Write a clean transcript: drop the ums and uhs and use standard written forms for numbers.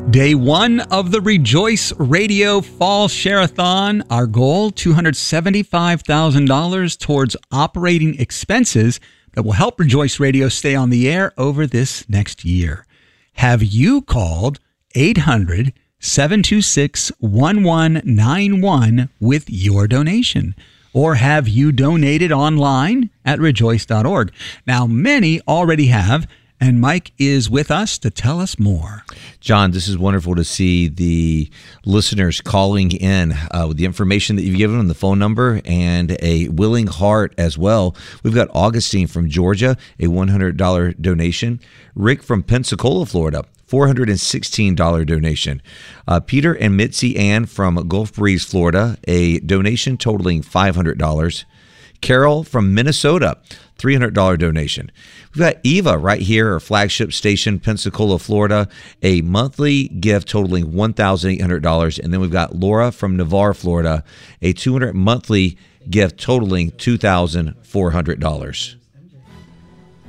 Day one of the Rejoice Radio Fall Share-a-thon. Our goal, $275,000 towards operating expenses that will help Rejoice Radio stay on the air over this next year. Have you called 800-726-1191 with your donation? Or have you donated online at rejoice.org? Now, many already have, and Mike is with us to tell us more. John, this is wonderful to see the listeners calling in with the information that you've given on the phone number and a willing heart as well. We've got Augustine from Georgia, a $100 donation. Rick from Pensacola, Florida, $416 donation. Peter and Mitzi Ann from Gulf Breeze, Florida, a donation totaling $500. Carol from Minnesota, $300 donation. We've got Eva right here, our flagship station, Pensacola, Florida, a monthly gift totaling $1,800. And then we've got Laura from Navarre, Florida, a $200 monthly gift totaling $2,400.